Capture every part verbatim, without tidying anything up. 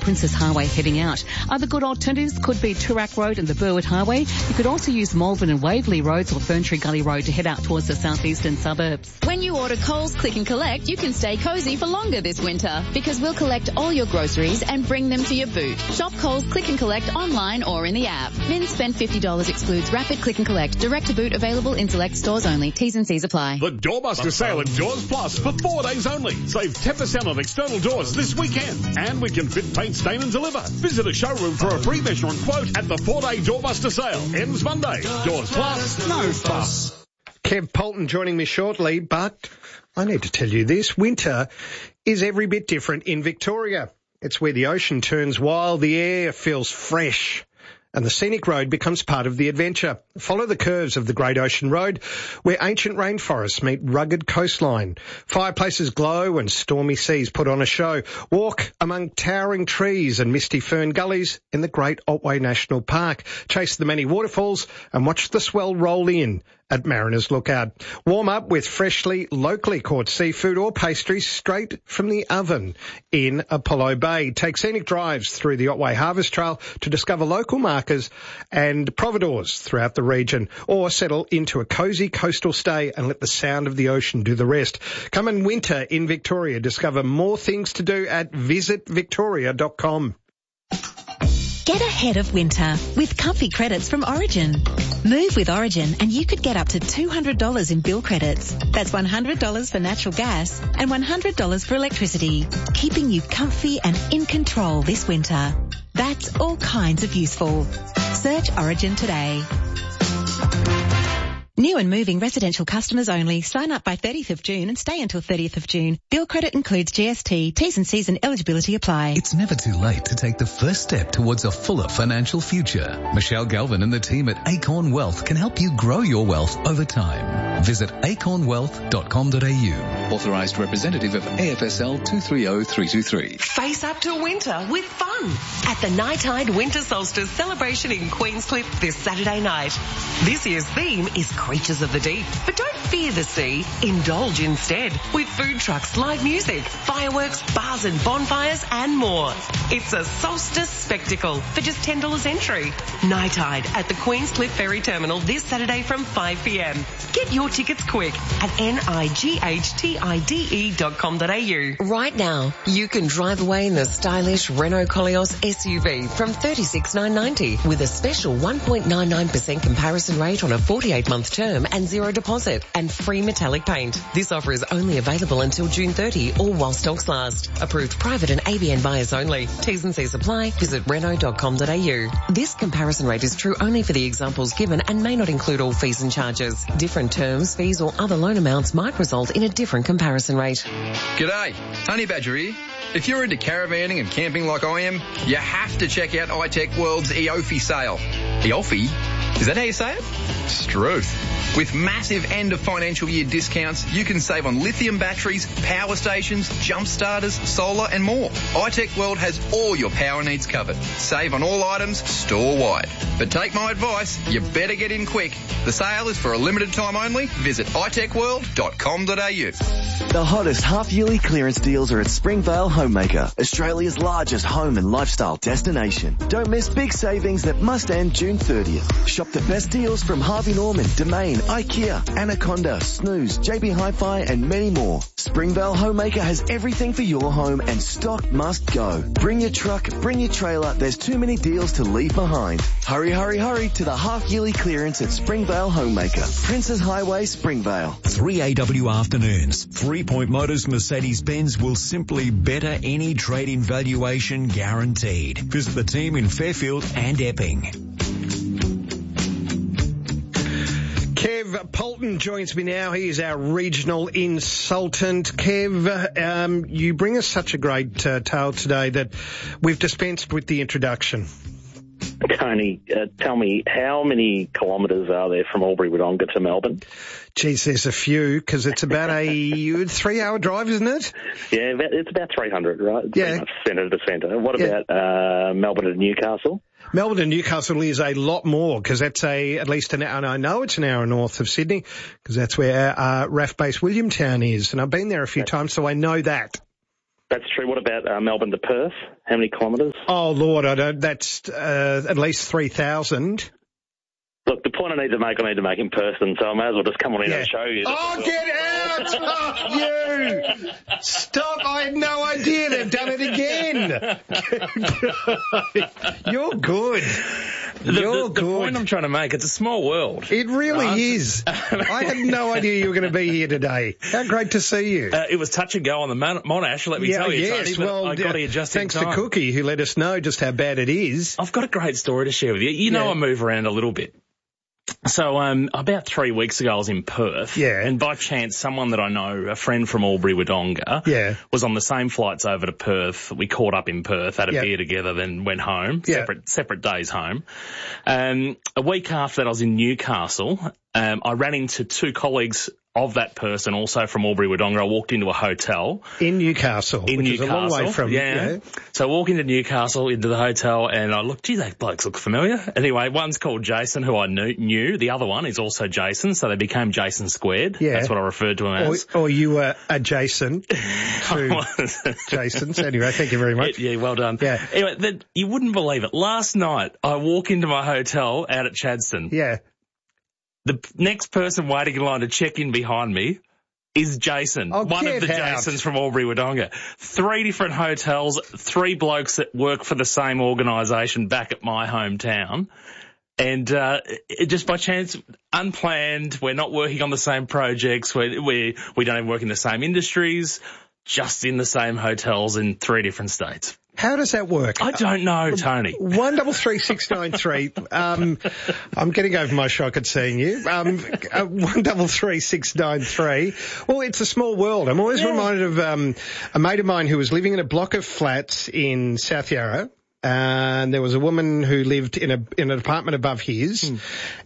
Princess Highway heading out. Other good alternatives could be Toorak Road and the Burwood Highway. You could also use Malvern and Waverley Roads or Ferntree Gully Road to head out towards the southeastern suburbs. When you order Coles Click and Collect, you can stay cosy for longer this winter because we'll collect all your groceries and bring them to your boot. Shop Coles Click and Collect online or in the app. Min spend fifty dollars excludes rapid click and collect. Direct to boot available in select stores only. T's and C's apply. The Doorbuster sale at Doors Plus for four days only. Save ten percent on external doors this weekend. And we can fit, paint, stain and deliver. Visit a showroom for a free measure and quote at the four-day Doorbuster sale. Ends Monday. Doors Plus, no fuss. Kev Polton joining me shortly, but I need to tell you this. Winter is every bit different in Victoria. It's where the ocean turns wild, the air feels fresh, and the scenic road becomes part of the adventure. Follow the curves of the Great Ocean Road, where ancient rainforests meet rugged coastline. Fireplaces glow and stormy seas put on a show. Walk among towering trees and misty fern gullies in the Great Otway National Park. Chase the many waterfalls and watch the swell roll in at Mariners Lookout. Warm up with freshly, locally caught seafood or pastries straight from the oven in Apollo Bay. Take scenic drives through the Otway Harvest Trail to discover local markers and providores throughout the region, or settle into a cosy coastal stay and let the sound of the ocean do the rest. Come and winter in Victoria. Discover more things to do at visit victoria dot com. Get ahead of winter with comfy credits from Origin. Move with Origin and you could get up to two hundred dollars in bill credits. That's one hundred dollars for natural gas and one hundred dollars for electricity, keeping you comfy and in control this winter. That's all kinds of useful. Search Origin today. New and moving residential customers only. Sign up by thirtieth of June and stay until thirtieth of June. Bill credit includes G S T. T's and C's and eligibility apply. It's never too late to take the first step towards a fuller financial future. Michelle Galvin and the team at Acorn Wealth can help you grow your wealth over time. Visit acorn wealth dot com dot a u. Authorised representative of A F S L two three zero three two three. Face up to winter with fun at the Night Tide Winter Solstice celebration in Queenscliff this Saturday night. This year's theme is Creatures of the Deep. But don't fear the sea. Indulge instead with food trucks, live music, fireworks, bars and bonfires and more. It's a solstice spectacle for just ten dollars entry. Night Tide at the Queenscliff Ferry Terminal this Saturday from five p m. Get your tickets quick at night dot com dot a u. Right now, you can drive away in the stylish Renault Koleos S U V from thirty-six thousand nine hundred ninety with a special one point nine nine percent comparison rate on a forty-eight month term and zero deposit and free metallic paint. This offer is only available until June thirtieth or while stocks last. Approved private and A B N buyers only. T's and C's apply. Visit renault dot com dot a u. This comparison rate is true only for the examples given and may not include all fees and charges. Different terms, fees or other loan amounts might result in a different comparison rate. G'day, Honey Badger here. If you're into caravanning and camping like I am, you have to check out iTech World's EOFI sale. EOFI? Is that how you say it? Struth. With massive end of financial year discounts, you can save on lithium batteries, power stations, jump starters, solar and more. iTech World has all your power needs covered. Save on all items store-wide. But take my advice, you better get in quick. The sale is for a limited time only. Visit i tech world dot com dot a u. The hottest half-yearly clearance deals are at Springvale Homemaker, Australia's largest home and lifestyle destination. Don't miss big savings that must end June thirtieth. Shop the best deals from Harvey Norman, Domain, IKEA, Anaconda, Snooze, J B Hi-Fi and many more. Springvale Homemaker has everything for your home and stock must go. Bring your truck, bring your trailer, there's too many deals to leave behind. Hurry, hurry, hurry to the half-yearly clearance at Springvale Homemaker, Princes Highway, Springvale. three A W afternoons. Three Point Motors Mercedes-Benz will simply better any trade-in valuation guaranteed. Visit the team in Fairfield and Epping. Kev Polton joins me now. He is our regional consultant. Kev, um, you bring us such a great uh, tale today that we've dispensed with the introduction. Tony, uh, tell me, how many kilometres are there from Albury-Wodonga to Melbourne? Geez, there's a few, because it's about a three-hour drive, isn't it? Yeah, it's about three hundred, right? It's yeah. Centre to centre. What yeah. about uh, Melbourne to Newcastle? Melbourne to Newcastle is a lot more, because that's a at least an hour, and I know it's an hour north of Sydney, because that's where uh, R A F base Williamtown is, and I've been there a few times, so I know that. That's true. What about uh, Melbourne to Perth? How many kilometres? Oh, Lord, I don't. That's uh, at least three thousand. Look, the point I need to make, I need to make in person, so I may as well just come on in Yeah. and show you. Oh, get out! Oh, you! Stop! I had no idea they've done it again. You're good. The, You're the, the good. point I'm trying to make, it's a small world. It really Right? is. I had no idea you were going to be here today. How great to see you. Uh, it was touch and go on the Mon- Monash, let me yeah, tell you, yes, Tony, but well, I got uh, here just thanks in time. to Cookie, who let us know just how bad it is. I've got a great story to share with you. You know Yeah. I move around a little bit. So um, about three weeks ago, I was in Perth. Yeah. And by chance, someone that I know, a friend from Albury Wodonga, Yeah. was on the same flights over to Perth. We caught up in Perth, had a Yeah. beer together, then went home. Yeah. Separate separate days home. Um, a week after that, I was in Newcastle. Um, I ran into two colleagues of that person, also from Albury Wodonga. I walked into a hotel. In Newcastle, In which Newcastle, is a long way from... yeah. yeah. So I walk into Newcastle, into the hotel, and I look, gee, those blokes look familiar. Anyway, one's called Jason, who I knew. knew. The other one is also Jason, so they became Jason squared. Yeah. That's what I referred to him Or, as. or you were adjacent to Jason's. Anyway, thank you very much. Yeah, well done. Yeah. Anyway, the, you wouldn't believe it. Last night, I walk into my hotel out at Chadstone. Yeah. The next person waiting in line to check in behind me is Jason, Oh, one of get the out. Jasons from Albury Wodonga. Three different hotels, three blokes that work for the same organisation back at my hometown. And uh, it, just by chance, unplanned, we're not working on the same projects, we we we don't even work in the same industries, just in the same hotels in three different states. How does that work? I don't know, Tony. One double three six nine three. Um, I'm getting over my shock at seeing you. Um, uh, one double three six nine three. Well, it's a small world. I'm always Yeah. reminded of um, a mate of mine who was living in a block of flats in South Yarra. And there was a woman who lived in a in an apartment above his, Hmm.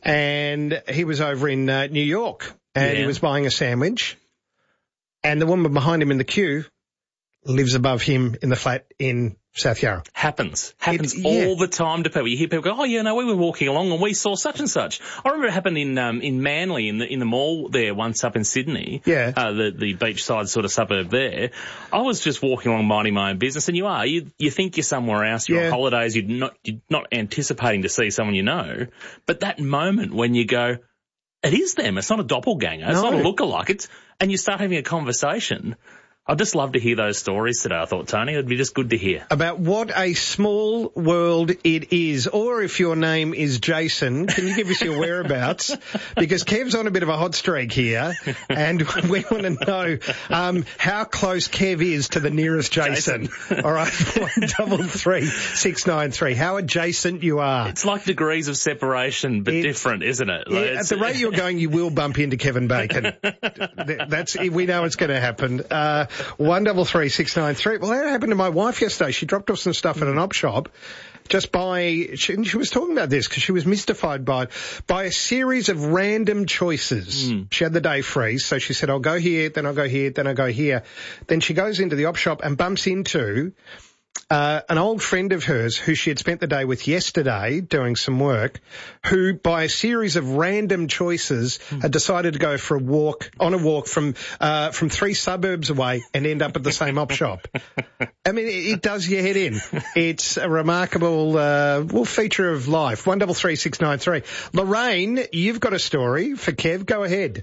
and he was over in uh, New York, and Yeah. he was buying a sandwich, and the woman behind him in the queue lives above him in the flat in South Yarra. Happens. Happens It- yeah. all the time to people. You hear people go, oh, yeah, no, we were walking along and we saw such and such. I remember it happened in um, in Manly, in the in the mall there once up in Sydney. Yeah. Uh, the, the beachside sort of suburb there. I was just walking along minding my own business, and you are. You you think you're somewhere else, you're Yeah. on holidays, you're not, you're not anticipating to see someone you know. But that moment when you go, it is them, it's not a doppelganger, it's No. not a lookalike, it's, and you start having a conversation. I'd just love to hear those stories today, I thought, Tony. It'd be just good to hear. About what a small world it is, or if your name is Jason, can you give us your whereabouts? Because Kev's on a bit of a hot streak here, and we want to know um, how close Kev is to the nearest Jason. All right, one double three six nine three. How adjacent you are. It's like degrees of separation, but It- different, isn't it? Yeah, Like, at it's- the rate you're going, you will bump into Kevin Bacon. Th- That's we know it's going to happen. Uh, one double three six nine three. Well, that happened to my wife yesterday. She dropped off some stuff at an op shop. Just by, she, and she was talking about this because she was mystified by by a series of random choices. Mm. She had the day free, so she said, "I'll go here, then I'll go here, then I'll go here." Then she goes into the op shop and bumps into Uh, an old friend of hers who she had spent the day with yesterday doing some work, who by a series of random choices had decided to go for a walk, on a walk from, uh, from three suburbs away and end up at the same op shop. I mean, it, it does your head in. It's a remarkable, uh, well, feature of life. One double three six nine three. Lorraine, you've got a story for Kev. Go ahead.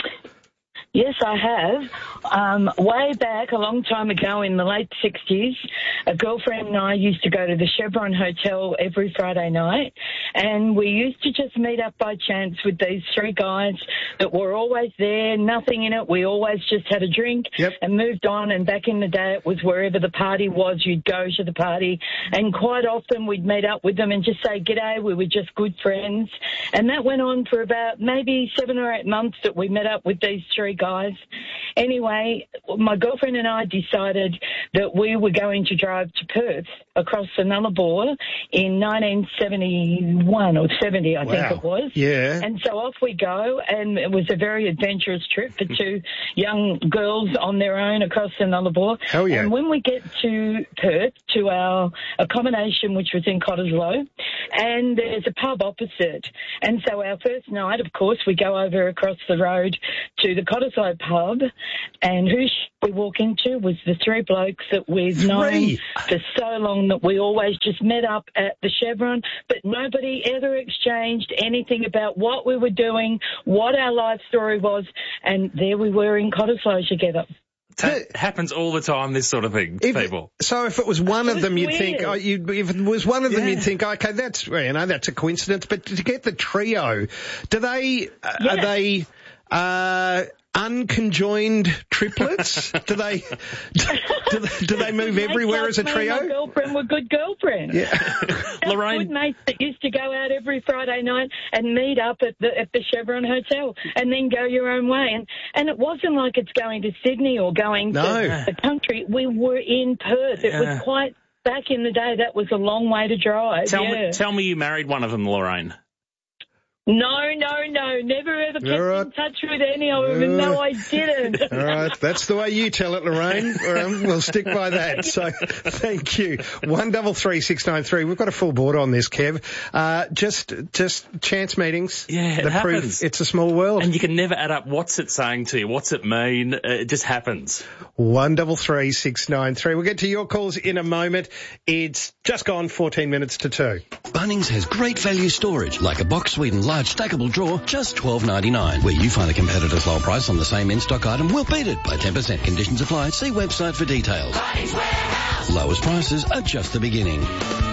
Yes, I have. Um, way back, a long time ago in the late sixties, a girlfriend and I used to go to the Chevron Hotel every Friday night, and we used to just meet up by chance with these three guys that were always there, nothing in it. We always just had a drink Yep. and moved on, and back in the day it was wherever the party was, you'd go to the party, and quite often we'd meet up with them and just say g'day. We were just good friends, and that went on for about maybe seven or eight months that we met up with these three guys. Anyway, my girlfriend and I decided that we were going to drive to Perth across the Nullarbor in nineteen seventy-one or seventy, I think Wow. it was. Yeah. And so off we go, and it was a very adventurous trip for two young girls on their own across the Nullarbor. Hell yeah. And when we get to Perth, to our accommodation, which was in Cottesloe, and there's a pub opposite. And so our first night, of course, we go over across the road to the Cottesloe pub, and who we walk into was the three blokes that we've known for so long that we always just met up at the Chevron, but nobody ever exchanged anything about what we were doing, what our life story was, and there we were in Cottesloe together. That happens all the time, this sort of thing, if, people. So if it was one of them, you'd weird. think, oh, you'd, if it was one of them, Yeah. you'd think, okay, that's, you know, that's a coincidence. But to get the trio, do they, uh, Yeah. are they, uh, unconjoined triplets? do they, do they, do they move everywhere as a Me and my trio? girlfriend were good girlfriends. Yeah. Lorraine. Good mates that used to go out every Friday night and meet up at the at the Chevron Hotel and then go your own way. And and it wasn't like it's going to Sydney or going No. to the country. We were in Perth. It Yeah. was quite back in the day. That was a long way to drive. Tell yeah. me, tell me you married one of them, Lorraine. No, no, no. Never ever kept All right. in touch with any of them. And no, I didn't. All right, that's the way you tell it, Lorraine. Um, we'll stick by that. So, thank you. One double three six nine three. We've got a full board on this, Kev. Uh, just, just chance meetings. Yeah, it that prove happens. it's a small world. And you can never add up what's it saying to you, what's it mean. Uh, It just happens. One double three six nine three. We'll get to your calls in a moment. It's just gone fourteen minutes to two. Bunnings has great value storage, like a box Sweden large stackable drawer, just twelve ninety-nine. Where you find a competitor's low price on the same in-stock item, we'll beat it by ten percent. Conditions apply. See website for details. Lowest prices are just the beginning.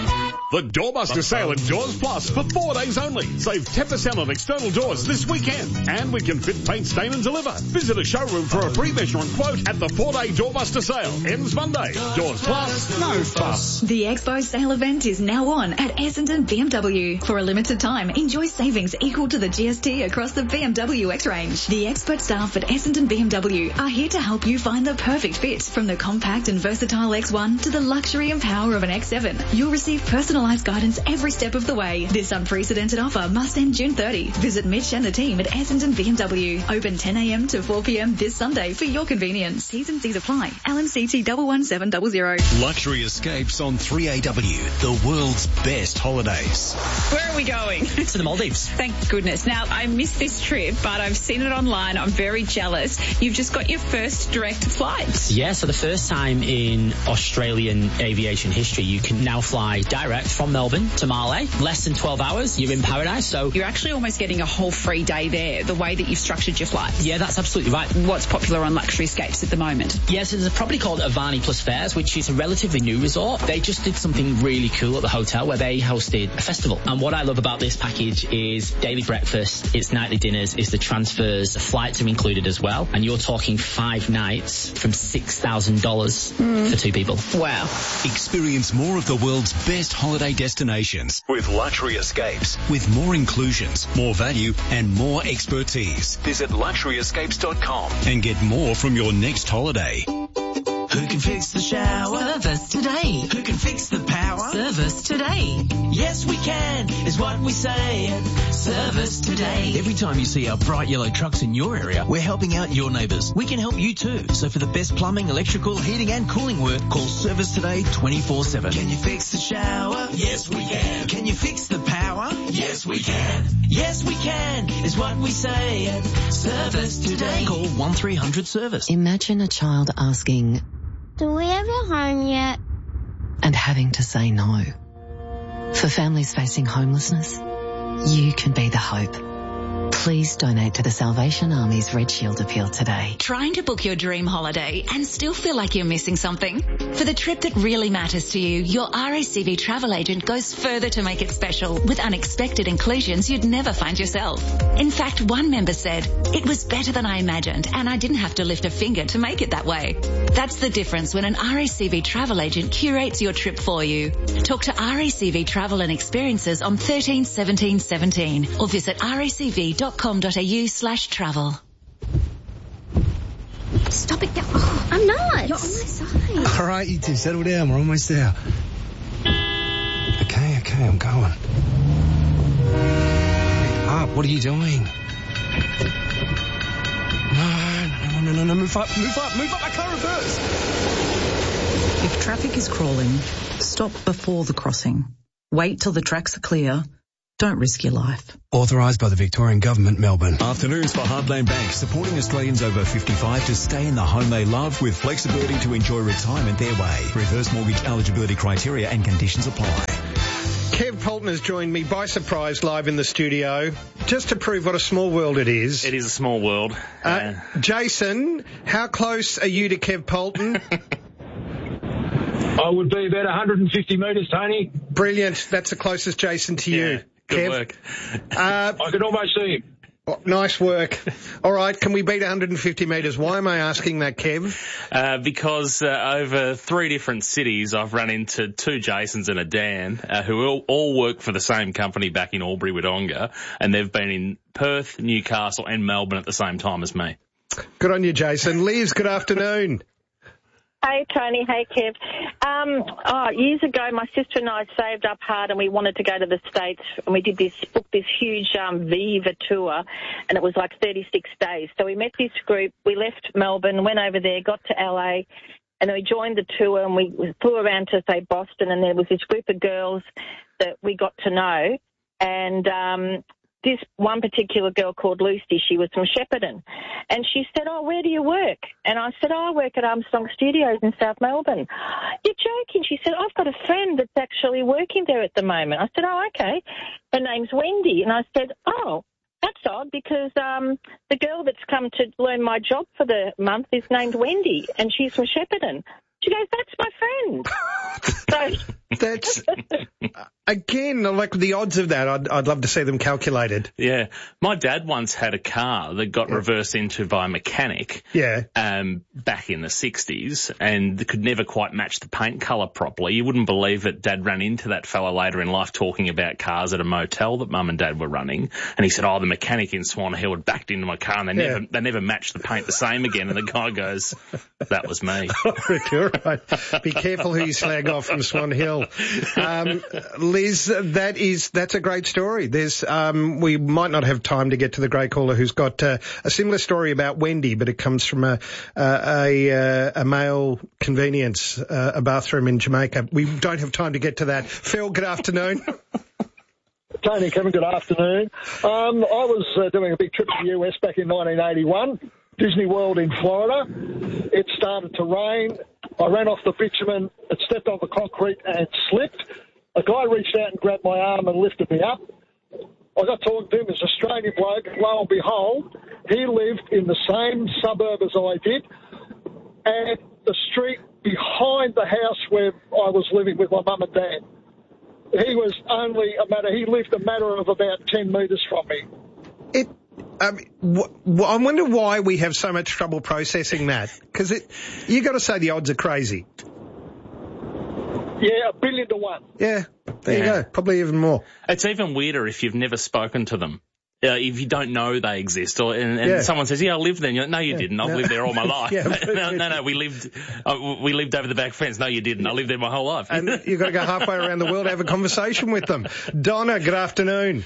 The Doorbuster sale at Doors Plus for four days only. Save ten percent on external doors this weekend. And we can fit, paint, stain and deliver. Visit a showroom for a free measurement quote at the four-day Doorbuster sale. Ends Monday. Doors Plus, no fuss. The Expo sale event is now on at Essendon B M W. For a limited time, enjoy savings equal to the G S T across the B M W X-Range. The expert staff at Essendon B M W are here to help you find the perfect fit, from the compact and versatile X one to the luxury and power of an X seven. You'll receive personalised guidance every step of the way. This unprecedented offer must end June thirtieth. Visit Mitch and the team at Essendon B M W. Open ten a m to four p m this Sunday for your convenience. T's and C's apply. L M C T one one seven zero zero. Luxury Escapes on three A W, the world's best holidays. Where are we going? To the Maldives. Thank goodness. Now, I missed this trip, but I've seen it online. I'm very jealous. You've just got your first direct flight. Yeah, so the first time in Australian aviation history, you can now fly direct from Melbourne to Malé. Less than twelve hours, you're in paradise. So You're actually almost getting a whole free day there, the way that you've structured your flights. yeah, that's absolutely right. What's popular on Luxury Escapes at the moment? Yeah, so there's a property called Avani Plus Fairs, which is a relatively new resort. They just did something really cool at the hotel where they hosted a festival. And what I love about this package is daily breakfast, it's nightly dinners, it's the transfers, the flights are included as well. And you're talking five nights from six thousand dollars for two people. Wow. Experience more of the world's best holiday destinations with Luxury Escapes. With more inclusions, more value and more expertise. Visit luxury escapes dot com and get more from your next holiday. Who can fix the shower? Service today. Who can fix the power? Service today. Yes, we can, is what we say. Service today. Every time you see our bright yellow trucks in your area, we're helping out your neighbours. We can help you too. So for the best plumbing, electrical, heating and cooling work, call Service Today twenty-four seven. Can you fix the shower? Yes, we can. Can you fix the power? Yes, we can. Yes, we can, is what we say. Service today. Call one three hundred service. Imagine a child asking, do we have a home yet? and having to say no. For families facing homelessness, you can be the hope. Please donate to the Salvation Army's Red Shield appeal today. Trying to book your dream holiday and still feel like you're missing something? For the trip that really matters to you, your R A C V travel agent goes further to make it special with unexpected inclusions you'd never find yourself. In fact, one member said, "It was better than I imagined and I didn't have to lift a finger to make it that way." That's the difference when an R A C V travel agent curates your trip for you. Talk to R A C V Travel and Experiences on thirteen seventeen seventeen or visit racv.com.au slash travel. Stop it. Oh, I'm not. You're on my side. All right, you two, settle down. We're almost there. Okay, okay, I'm going. Hurry up, what are you doing? No, no, no, no, no, move up, move up, move up. I can't reverse. If traffic is crawling, stop before the crossing. Wait till the tracks are clear. Don't risk your life. Authorised by the Victorian Government, Melbourne. Afternoons for Heartland Bank, supporting Australians over fifty-five to stay in the home they love with flexibility to enjoy retirement their way. Reverse mortgage eligibility criteria and conditions apply. Kev Poulton has joined me by surprise live in the studio, just to prove what a small world it is. It is a small world. Uh, uh, Jason, how close are you to Kev Poulton? I would be about one hundred fifty metres, Tony. Brilliant. That's the closest, Jason, to yeah, you. Good Kev. work. Uh, I could almost see him. Oh, nice work. All right, can we beat one hundred fifty metres? Why am I asking that, Kev? Uh, because uh, over three different cities, I've run into two Jasons and a Dan, uh, who all, all work for the same company back in Albury-Wodonga, and they've been in Perth, Newcastle and Melbourne at the same time as me. Good on you, Jason. Liz, good afternoon. Hey, Tony. Hey, Kev. Um, oh, years ago, my sister and I saved up hard and we wanted to go to the States, and we did this, booked this huge um, Viva tour, and it was like thirty-six days. So we met this group, we left Melbourne, went over there, got to L A, and then we joined the tour and we flew around to, say, Boston, and there was this group of girls that we got to know, and um, this one particular girl called Lucy, she was from Shepparton, and she said, oh, where do you work? And I said, oh, I work at Armstrong Studios in South Melbourne. You're joking? She said, I've got a friend that's actually working there at the moment. I said, oh, okay. Her name's Wendy. And I said, oh, that's odd because um, the girl that's come to learn my job for the month is named Wendy, and she's from Shepparton. She goes, that's my friend. So That's, again, like the odds of that, I'd, I'd love to see them calculated. Yeah. My dad once had a car that got yeah. reversed into by a mechanic. Yeah. Um, back in the sixties, and could never quite match the paint colour properly. You wouldn't believe it. Dad ran into that fella later in life talking about cars at a motel that Mum and Dad were running, and he said, oh, the mechanic in Swan Hill had backed into my car and they yeah. never they never matched the paint the same again. And the guy goes, that was me. You're right. Be careful who you slag off from Swan Hill. Um, Liz, that is, that's a great story. There's, um, we might not have time to get to the great caller who's got uh, a similar story about Wendy, but it comes from a, a, a, a male convenience, uh, a bathroom in Jamaica. We don't have time to get to that. Phil, good afternoon. Tony, Kevin, good afternoon. Um, I was uh, doing a big trip to the U S back in nineteen eighty-one, Disney World in Florida. It started to rain. I ran off the bitumen, it stepped on the concrete and slipped. A guy reached out and grabbed my arm and lifted me up. I got talking to him, this Australian bloke. Lo and behold, he lived in the same suburb as I did, and the street behind the house where I was living with my mum and dad. He was only a matter, he lived a matter of about ten metres from me. It, um, w- w- I wonder why we have so much trouble processing that. Because it, you got to say the odds are crazy. Yeah, a billion to one. Yeah, there Yeah. you go. Probably even more. It's even weirder if you've never spoken to them. Uh, if you don't know they exist, or and, and Yeah. someone says, "Yeah, I live there," and you're like, "No, you Yeah. didn't. I've No. lived there all my life." Yeah. no, no, no, we lived, uh, we lived over the back fence. No, you didn't. I lived there my whole life. And you've got to go halfway around the world to have a conversation with them. Donna, good afternoon.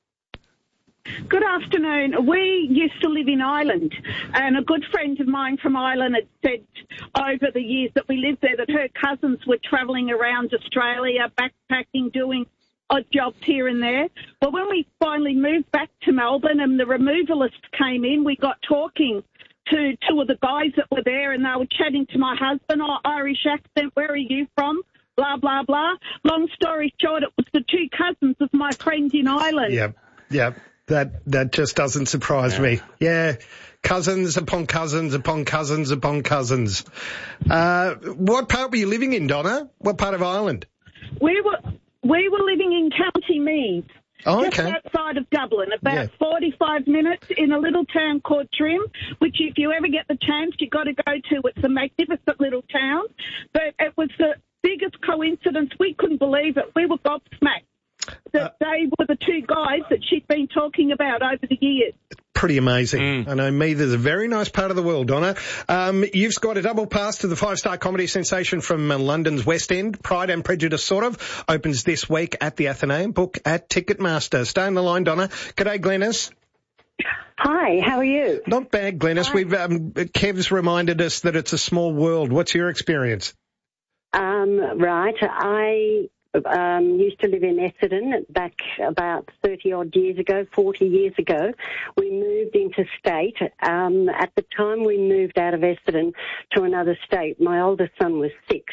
Good afternoon. We used to live in Ireland, and a good friend of mine from Ireland had said over the years that we lived there that her cousins were travelling around Australia, backpacking, doing odd jobs here and there. Well, when we finally moved back to Melbourne and the removalists came in, we got talking to two of the guys that were there, and they were chatting to my husband, oh, Irish accent, where are you from? Blah, blah, blah. Long story short, it was the two cousins of my friend in Ireland. Yep, yep. That that just doesn't surprise Yeah. me. Yeah, cousins upon cousins upon cousins upon cousins. Uh, what part were you living in, Donna? What part of Ireland? We were we were living in County Meath, Oh, just okay. outside of Dublin, about Yeah. forty-five minutes in a little town called Trim, which if you ever get the chance, you've got to go to. It's a magnificent little town. But it was the biggest coincidence. We couldn't believe it. We were gobsmacked that they were the two guys that she'd been talking about over the years. Pretty amazing. I know Meath is a very nice part of the world, Donna. Um, you've got a double pass to the five-star comedy sensation from uh, London's West End. Pride and Prejudice, sort of, opens this week at the Athenaeum. Book at Ticketmaster. Stay on the line, Donna. G'day, Glenys. Hi, how are you? Not bad, Glenys. We've um, Kev's reminded us that it's a small world. What's your experience? Um, right, I um, used to live in Essendon back about thirty-odd years ago, forty years ago. We moved into state. Um, at the time we moved out of Essendon to another state, my oldest son was six.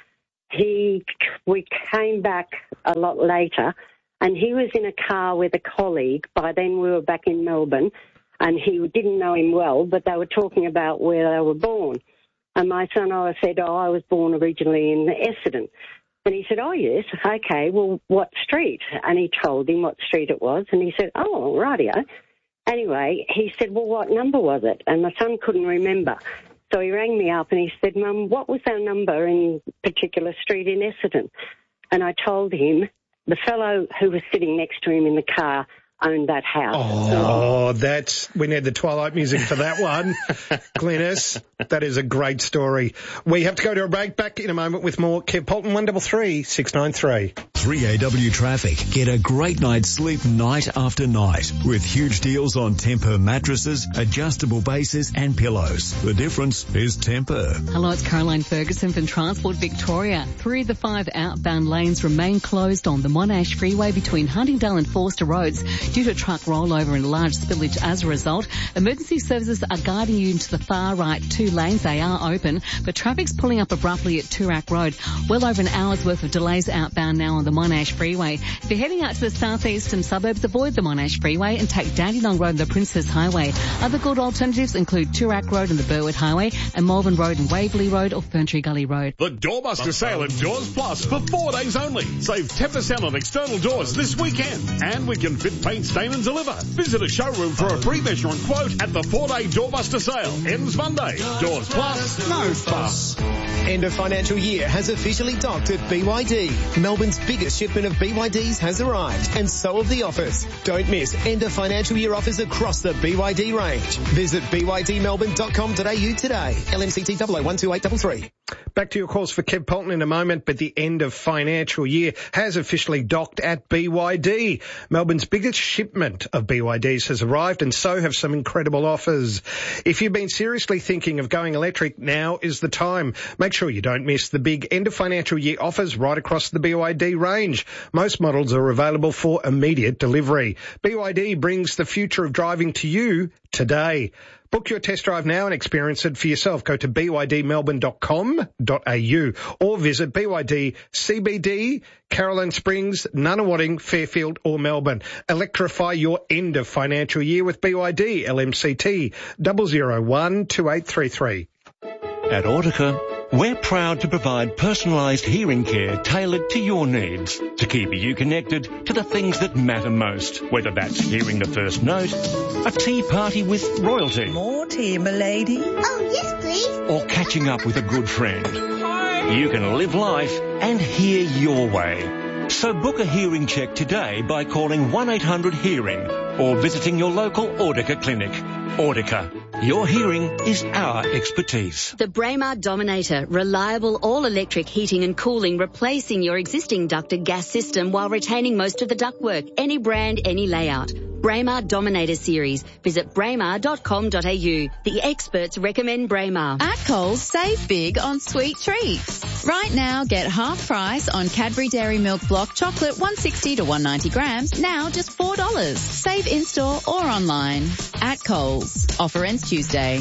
He, we came back a lot later, and he was in a car with a colleague. By then we were back in Melbourne, and he didn't know him well, but they were talking about where they were born. And my son, I said, oh, I was born originally in Essendon. And he said, oh, yes, okay, well, what street? And he told him what street it was, and he said, oh, rightio. Anyway, he said, well, what number was it? And my son couldn't remember. So he rang me up and he said, Mum, what was our number in particular street in Essendon? And I told him the fellow who was sitting next to him in the car owned that house. Oh, that's, we need the Twilight music for that one. Glenys, that is a great story. We have to go to a break. Back in a moment with more. Kev Polton, one three three, six nine three. three A W Traffic. Get a great night's sleep night after night with huge deals on Temper mattresses, adjustable bases and pillows. The difference is Temper. Hello, it's Caroline Ferguson from Transport Victoria. Three of the five outbound lanes remain closed on the Monash Freeway between Huntingdale and Forster Roads due to a truck rollover and a large spillage as a result. Emergency services are guiding you into the far right two lanes. They are open, but traffic's pulling up abruptly at Toorak Road. Well over an hour's worth of delays outbound now on the Monash Freeway. If you're heading out to the southeastern suburbs, avoid the Monash Freeway and take Dandenong Road and the Princess Highway. Other good alternatives include Toorak Road and the Burwood Highway, and Malvern Road and Waverley Road or Ferntree Gully Road. The Doorbuster sale at Doors Plus for four days only. Save ten percent on external doors this weekend. And we can fit, paint, stain and deliver. Visit a showroom for a free measure and quote at the four-day Doorbuster sale. Ends Monday. Doors Plus, no fuss. End of financial year has officially docked at B Y D. Melbourne's biggest shipment of B Y Ds has arrived, and so have the offers. Don't miss end of financial year offers across the B Y D range. Visit b y d melbourne dot com dot a u today. L M C T double oh one two eight three three. Back to your calls for Kev Polton in a moment, but the end of financial year has officially docked at B Y D. Melbourne's biggest shipment of B Y Ds has arrived, and so have some incredible offers. If you've been seriously thinking of going electric, now is the time. Make sure you don't miss the big end of financial year offers right across the B Y D range. Most models are available for immediate delivery. B Y D brings the future of driving to you today. Book your test drive now and experience it for yourself. Go to b y d melbourne dot com dot a u or visit B Y D C B D, Caroline Springs, Nunawading, Fairfield or Melbourne. Electrify your end of financial year with B Y D. L M C T zero zero one two eight three three. At Audica, we're proud to provide personalised hearing care tailored to your needs to keep you connected to the things that matter most, whether that's hearing the first note, a tea party with royalty, more tea, milady. Oh, yes, please. or catching up with a good friend. You can live life and hear your way. So book a hearing check today by calling one eight hundred hearing or visiting your local Audica clinic. Audica, your hearing is our expertise. The Braemar Dominator, reliable all-electric heating and cooling, replacing your existing ducted gas system while retaining most of the ductwork. Any brand, any layout. Braemar Dominator series. Visit braemar dot com dot a u. The experts recommend Braemar. At Coles, save big on sweet treats. Right now, get half price on Cadbury Dairy Milk Block Chocolate one sixty to one ninety grams, now just four dollars. Save in-store or online. At Coles. Offer ends Tuesday.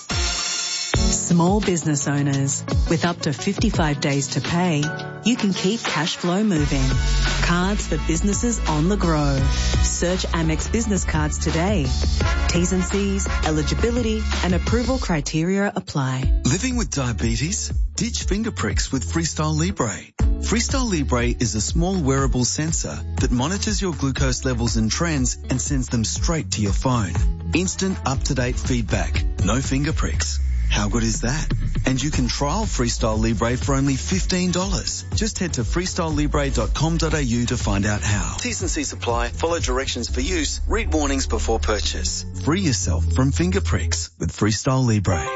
Small business owners, with up to fifty-five days to pay, you can keep cash flow moving. Cards for businesses on the grow. Search Amex Business Cards today. T's and C's, eligibility and approval criteria apply. Living with diabetes? Ditch finger pricks with Freestyle Libre. Freestyle Libre is a small wearable sensor that monitors your glucose levels and trends and sends them straight to your phone. Instant up-to-date feedback. No finger pricks. How good is that? And you can trial Freestyle Libre for only fifteen dollars. Just head to freestyle libre dot com dot a u to find out how. T's and C's apply. Follow directions for use. Read warnings before purchase. Free yourself from finger pricks with Freestyle Libre.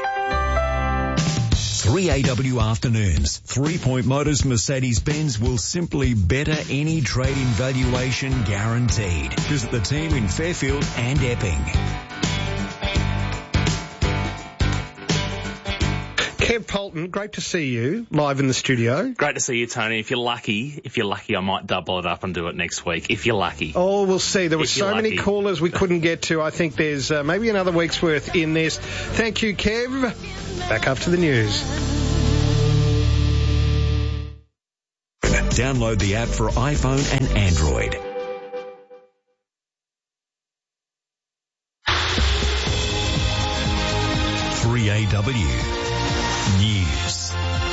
three A W Afternoons. Three Point Motors Mercedes-Benz will simply better any trade-in valuation guaranteed. Visit the team in Fairfield and Epping. Kev Polton, great to see you live in the studio. Great to see you, Tony. If you're lucky, if you're lucky, I might double it up and do it next week. If you're lucky. Oh, we'll see. There were If so you're many lucky. callers we couldn't get to. I think there's uh, maybe another week's worth in this. Thank you, Kev. Back after the news. Download the app for iPhone and Android. three A W News.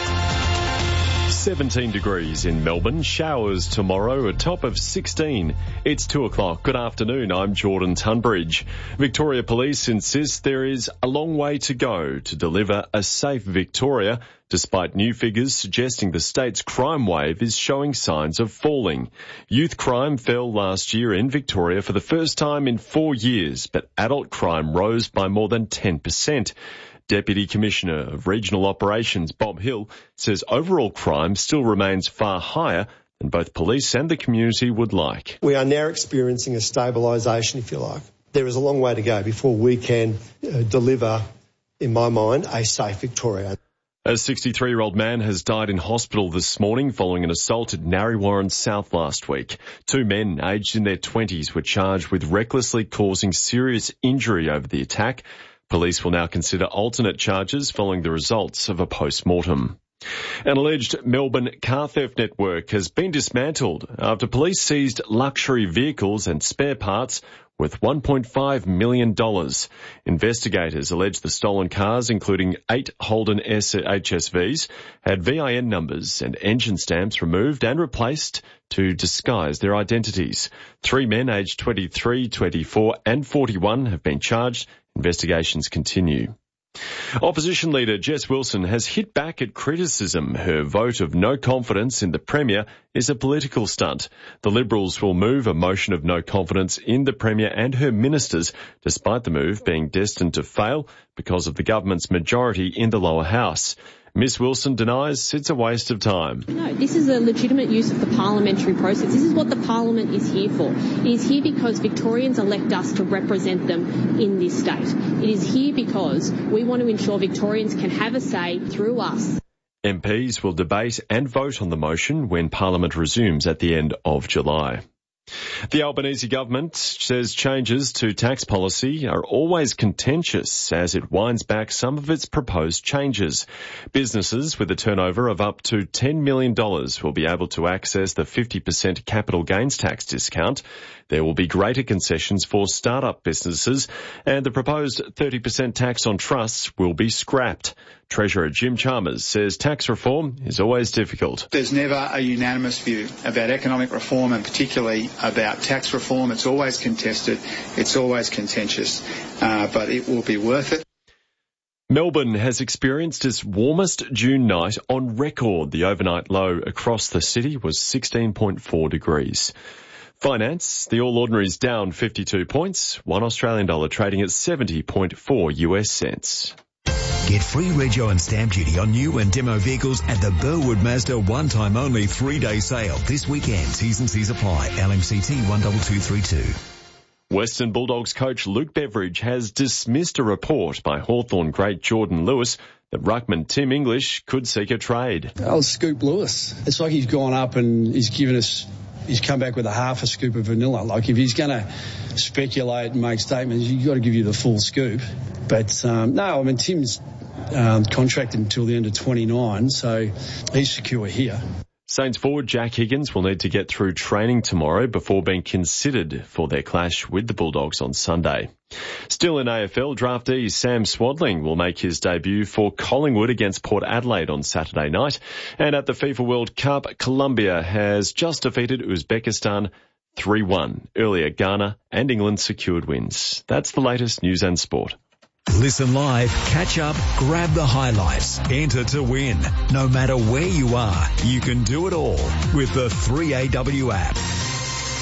seventeen degrees in Melbourne, showers tomorrow, a top of sixteen. It's two o'clock. Good afternoon, I'm Jordan Tunbridge. Victoria Police insist there is a long way to go to deliver a safe Victoria, despite new figures suggesting the state's crime wave is showing signs of falling. Youth crime fell last year in Victoria for the first time in four years, but adult crime rose by more than ten percent. Deputy Commissioner of Regional Operations Bob Hill says overall crime still remains far higher than both police and the community would like. We are now experiencing a stabilisation, if you like. There is a long way to go before we can uh, deliver, in my mind, a safe Victoria. A sixty-three-year-old man has died in hospital this morning following an assault at Narre Warren South last week. Two men aged in their twenties were charged with recklessly causing serious injury over the attack. Police will now consider alternate charges following the results of a post-mortem. An alleged Melbourne car theft network has been dismantled after police seized luxury vehicles and spare parts worth one point five million dollars. Investigators allege the stolen cars, including eight Holden H S Vs, had V I N numbers and engine stamps removed and replaced to disguise their identities. Three men aged twenty-three, twenty-four and forty-one have been charged. Investigations continue. Opposition leader Jess Wilson has hit back at criticism. Her vote of no confidence in the Premier is a political stunt. The Liberals will move a motion of no confidence in the Premier and her ministers, despite the move being destined to fail because of the government's majority in the lower house. Miss Wilson denies it's a waste of time. No, this is a legitimate use of the parliamentary process. This is what the parliament is here for. It is here because Victorians elect us to represent them in this state. It is here because we want to ensure Victorians can have a say through us. M Ps will debate and vote on the motion when Parliament resumes at the end of July. The Albanese government says changes to tax policy are always contentious as it winds back some of its proposed changes. Businesses with a turnover of up to ten million dollars will be able to access the fifty percent capital gains tax discount. There will be greater concessions for start-up businesses, and the proposed thirty percent tax on trusts will be scrapped. Treasurer Jim Chalmers says tax reform is always difficult. There's never a unanimous view about economic reform, and particularly about tax reform. It's always contested, it's always contentious, uh, but it will be worth it. Melbourne has experienced its warmest June night on record. The overnight low across the city was sixteen point four degrees. Finance, the All Ordinaries down fifty-two points, one Australian dollar trading at seventy point four U S cents. Get free rego and stamp duty on new and demo vehicles at the Burwood Mazda one-time only three-day sale this weekend. T's and C's apply. L M C T one two two three two. Western Bulldogs coach Luke Beveridge has dismissed a report by Hawthorn great Jordan Lewis that ruckman Tim English could seek a trade. I'll scoop Lewis. It's like he's gone up and he's given us, he's come back with a half a scoop of vanilla. Like if he's going to speculate and make statements, you've got to give you the full scoop. But um, no, I mean, Tim's um, contracted until the end of twenty-nine, so he's secure here. Saints forward Jack Higgins will need to get through training tomorrow before being considered for their clash with the Bulldogs on Sunday. Still in A F L, draftee Sam Swadling will make his debut for Collingwood against Port Adelaide on Saturday night. And at the FIFA World Cup, Colombia has just defeated Uzbekistan three one. Earlier, Ghana and England secured wins. That's the latest news and sport. Listen live, catch up, grab the highlights, enter to win. No matter where you are, you can do it all with the three A W app.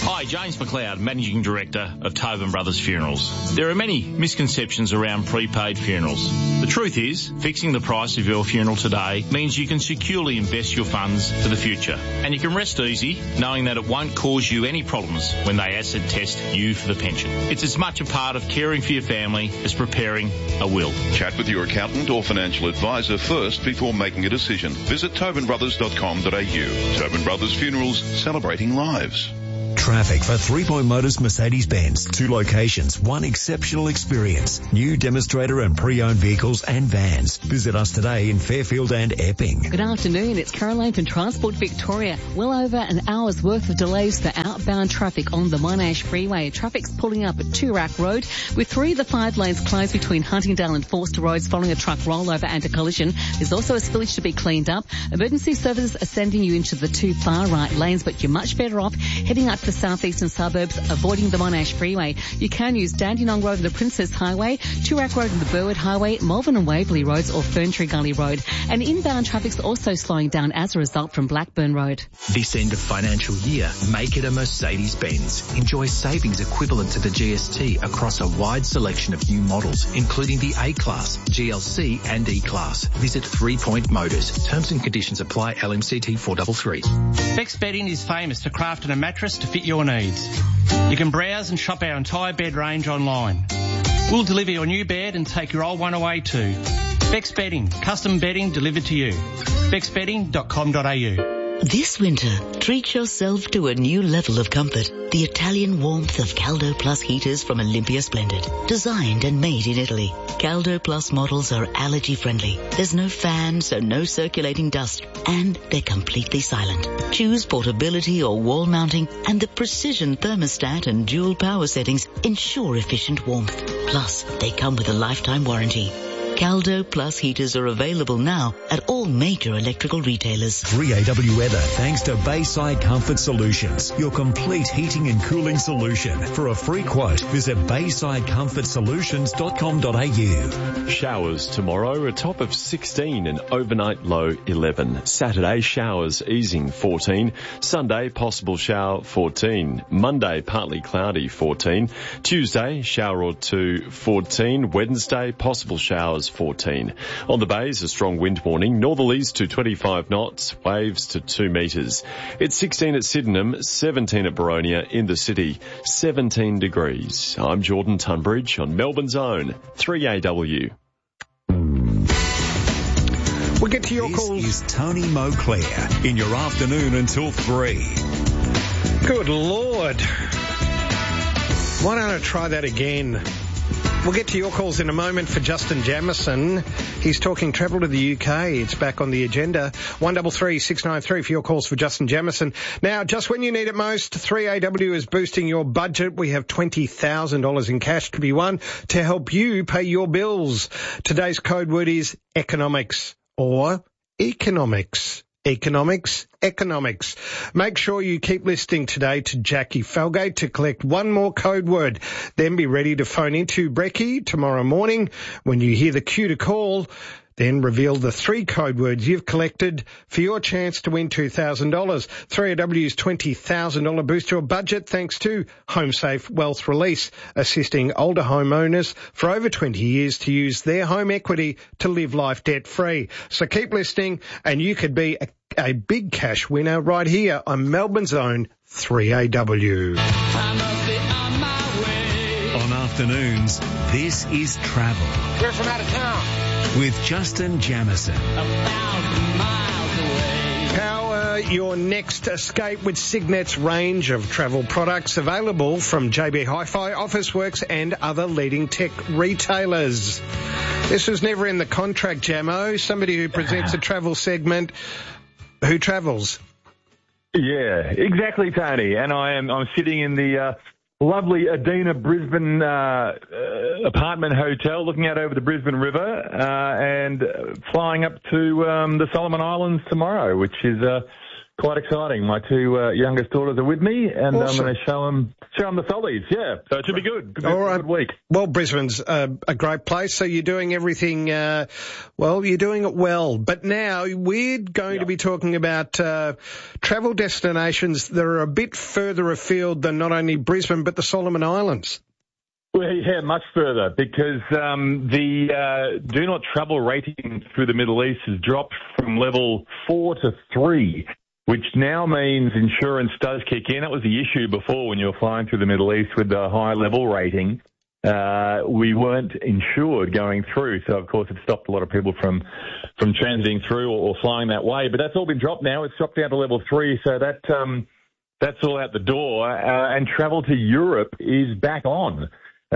Hi, James McLeod, Managing Director of Tobin Brothers Funerals. There are many misconceptions around prepaid funerals. The truth is, fixing the price of your funeral today means you can securely invest your funds for the future. And you can rest easy knowing that it won't cause you any problems when they acid test you for the pension. It's as much a part of caring for your family as preparing a will. Chat with your accountant or financial advisor first before making a decision. Visit tobin brothers dot com dot a u. Tobin Brothers Funerals, celebrating lives. Traffic for Three Point Motors Mercedes-Benz. Two locations, one exceptional experience. New demonstrator and pre-owned vehicles and vans. Visit us today in Fairfield and Epping. Good afternoon. It's Caroline from Transport Victoria. Well over an hour's worth of delays for outbound traffic on the Monash Freeway. Traffic's pulling up at Toorak Road with three of the five lanes closed between Huntingdale and Forster Roads following a truck rollover and a collision. There's also a spillage to be cleaned up. Emergency services are sending you into the two far right lanes, but you're much better off heading up the southeastern suburbs, avoiding the Monash Freeway. You can use Dandenong Road and the Princess Highway, Toorak Road and the Burwood Highway, Malvern and Waverley Roads or Ferntree Gully Road. And inbound traffic's also slowing down as a result from Blackburn Road. This end of financial year, make it a Mercedes-Benz. Enjoy savings equivalent to the G S T across a wide selection of new models, including the A-Class, G L C and E-Class. Visit Three Point Motors. Terms and conditions apply. L M C T four three three. Bex Bedding is famous for crafting a mattress to fit your needs. You can browse and shop our entire bed range online. We'll deliver your new bed and take your old one away too. Bex Bedding, custom bedding delivered to you. bex bedding dot com dot a u. This winter, treat yourself to a new level of comfort. The Italian warmth of Caldo Plus heaters from Olympia Splendid. Designed and made in Italy. Caldo Plus models are allergy friendly. There's no fan, so no circulating dust. And they're completely silent. Choose portability or wall mounting, and the precision thermostat and dual power settings ensure efficient warmth. Plus, they come with a lifetime warranty. Caldo Plus heaters are available now at all major electrical retailers. three A W weather thanks to Bayside Comfort Solutions, your complete heating and cooling solution. For a free quote, visit bayside comfort solutions dot com dot a u. Showers tomorrow, a top of sixteen and overnight low eleven. Saturday, showers easing fourteen. Sunday, possible shower fourteen. Monday, partly cloudy fourteen. Tuesday, shower or two fourteen. Wednesday, possible showers fourteen. On the bays, a strong wind warning. Northerlies to twenty-five knots, waves to two metres. It's sixteen at Sydenham, seventeen at Baronia, in the city, seventeen degrees. I'm Jordan Tunbridge on Melbourne's own three A W. We'll get to your this calls. This is Tony Moclair in your afternoon until three. Good Lord. Why don't I try that again? We'll get to your calls in a moment for Justin Jamieson. He's talking travel to the U K. It's back on the agenda. one three three, six nine three for your calls for Justin Jamieson. Now, just when you need it most, three A W is boosting your budget. We have twenty thousand dollars in cash to be won to help you pay your bills. Today's code word is economics or economics. Economics, economics. Make sure you keep listening today to Jackie Falgate to collect one more code word. Then be ready to phone into Brecky tomorrow morning when you hear the cue to call. Then reveal the three code words you've collected for your chance to win two thousand dollars. three A W's twenty thousand dollars boost to your budget thanks to HomeSafe Wealth Release, assisting older homeowners for over twenty years to use their home equity to live life debt-free. So keep listening and you could be a, a big cash winner right here on Melbourne's own three A W. On afternoons, this is Travel. We're from out of town. With Justin Jamieson. Power your next escape with Signet's range of travel products available from J B Hi-Fi, Officeworks and other leading tech retailers. This was never in the contract, Jamo. Somebody who presents a travel segment who travels. Yeah, exactly, Tony. And I am I'm sitting in the uh, lovely Adina Brisbane uh, uh, apartment hotel looking out over the Brisbane River uh, and flying up to um, the Solomon Islands tomorrow, which is uh, quite exciting. My two uh, youngest daughters are with me, and Awesome. I'm going to show them show them the Follies. Yeah, so it should be good. Good, All right. good week. Well, Brisbane's uh, a great place, so you're doing everything, uh, well, you're doing it well. But now we're going yeah. to be talking about uh, travel destinations that are a bit further afield than not only Brisbane, but the Solomon Islands. Well, yeah, much further, because um, the uh, do not travel rating through the Middle East has dropped from level four to three, which now means insurance does kick in. That was the issue before when you were flying through the Middle East with the high level rating. Uh, we weren't insured going through, so of course it stopped a lot of people from from transiting through or, or flying that way. But that's all been dropped now. It's dropped down to level three, so that um, that's all out the door. Uh, and travel to Europe is back on.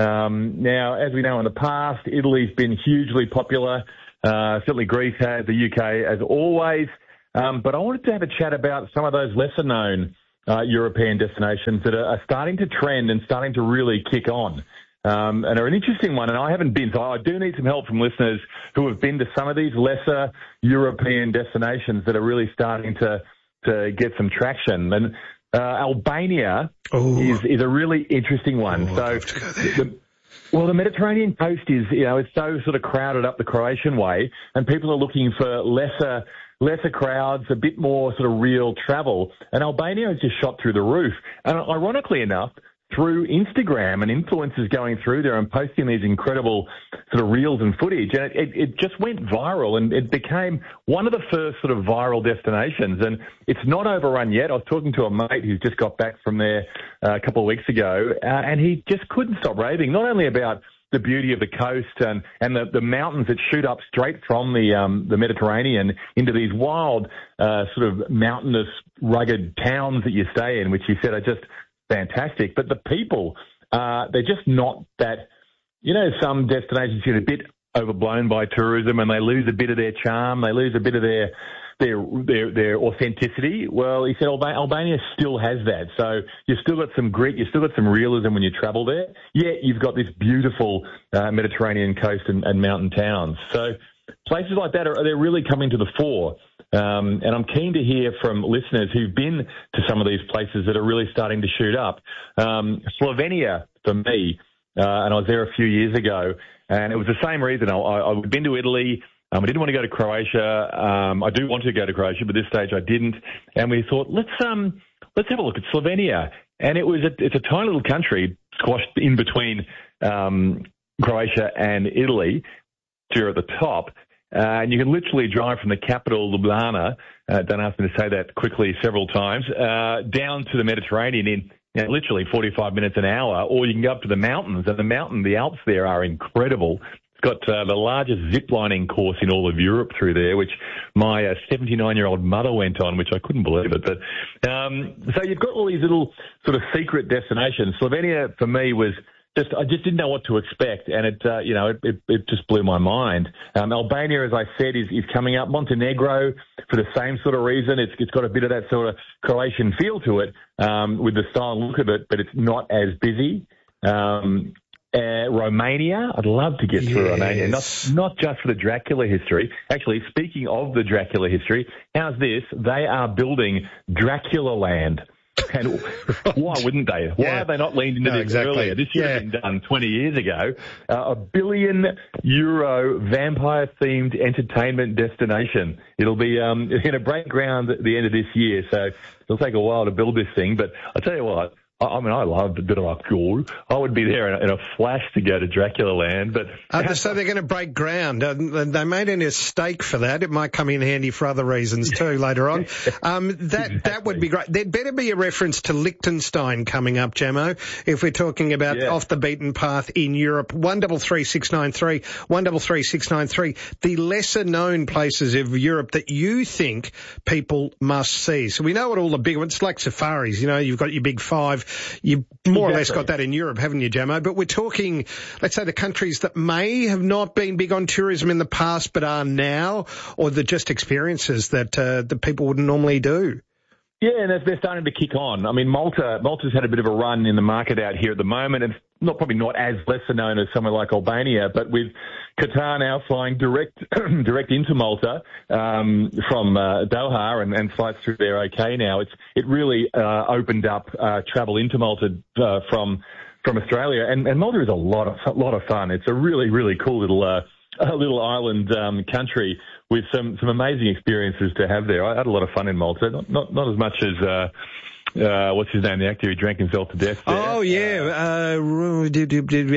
Um, now, as we know in the past, Italy's been hugely popular. Uh, certainly Greece has, the U K as always. Um, but I wanted to have a chat about some of those lesser-known uh, European destinations that are, are starting to trend and starting to really kick on. Um, and are an interesting one, and I haven't been, so I do need some help from listeners who have been to some of these lesser European destinations that are really starting to, to get some traction. And Uh, Albania Ooh. is is a really interesting one. Oh, so, the, well, the Mediterranean coast is, you know, it's so sort of crowded up the Croatian way, and people are looking for lesser lesser crowds, a bit more sort of real travel. And Albania has just shot through the roof. And ironically enough, through Instagram and influencers going through there and posting these incredible sort of reels and footage. And it, it, it just went viral, and it became one of the first sort of viral destinations. And it's not overrun yet. I was talking to a mate who's just got back from there uh, a couple of weeks ago, uh, and he just couldn't stop raving, not only about the beauty of the coast and, and the, the mountains that shoot up straight from the um, the Mediterranean into these wild uh, sort of mountainous, rugged towns that you stay in, which he said are just fantastic. But the people, uh, they're just not that, you know, some destinations get a bit overblown by tourism and they lose a bit of their charm, they lose a bit of their their their, their authenticity. Well, he said Alba- Albania still has that. So you've still got some grit, you've still got some realism when you travel there, yet you've got this beautiful uh, Mediterranean coast and, and mountain towns. So places like that, are they're really coming to the fore. Um, and I'm keen to hear from listeners who've been to some of these places that are really starting to shoot up. Um, Slovenia, for me, uh, and I was there a few years ago, and it was the same reason. I, I, I'd been to Italy. Um, I didn't want to go to Croatia. Um, I do want to go to Croatia, but at this stage I didn't. And we thought, let's um, let's have a look at Slovenia. And it was a, it's a tiny little country squashed in between um, Croatia and Italy. You're at the top. Uh, and you can literally drive from the capital, Ljubljana, uh, don't ask me to say that quickly several times, uh, down to the Mediterranean in you know, literally forty-five minutes an hour, or you can go up to the mountains. And the mountain, the Alps there are incredible. It's got uh, the largest zip-lining course in all of Europe through there, which my uh, seventy-nine-year-old mother went on, which I couldn't believe it. But um, so you've got all these little sort of secret destinations. Slovenia, for me, was Just, I just didn't know what to expect, and it, uh, you know, it, it, it just blew my mind. Um, Albania, as I said, is, is coming up. Montenegro, for the same sort of reason. It's, it's got a bit of that sort of Croatian feel to it, um, with the style and look of it, but it's not as busy. Um, uh, Romania, I'd love to get through yes. Romania, not, not just for the Dracula history. Actually, speaking of the Dracula history, how's this? They are building Dracula Land. And why wouldn't they? Why yeah. have they not leaned into no, this exactly. earlier? This should yeah. have been done twenty years ago. Uh, a billion euro vampire-themed entertainment destination. It'll be um, it's going to break ground at the end of this year, so it'll take a while to build this thing. But I'll tell you what, I, I mean, I love Dracula. I would be there in a, in a flash to go to Dracula Land. But uh, so they're going to break ground. Uh, they made an estate for that. It might come in handy for other reasons too later on. Um, that exactly. that would be great. There'd better be a reference to Liechtenstein coming up, Jamo, if we're talking about yeah. off the beaten path in Europe. One double three six nine three, one double three six nine three. The lesser known places of Europe that you think people must see. So we know what all the big ones, it's like safaris. You know, you've got your big five. You've more exactly. or less got that in Europe, haven't you, Jamo? But we're talking, let's say, the countries that may have not been big on tourism in the past but are now, or the just experiences that uh, the people wouldn't normally do. Yeah, and they're, they're starting to kick on. I mean, Malta, Malta's had a bit of a run in the market out here at the moment, and not probably not as lesser known as somewhere like Albania, but with Qatar now flying direct direct into Malta um, from uh, Doha, and, and flights through there okay now. It's it really uh, opened up uh, travel into Malta uh, from from Australia, and, and Malta is a lot of a lot of fun. It's a really really cool little uh, a little island um, country with some, some amazing experiences to have there. I had a lot of fun in Malta, not not, not as much as, uh, uh, what's his name, the actor who drank himself to death there. Oh, yeah, uh, Reed,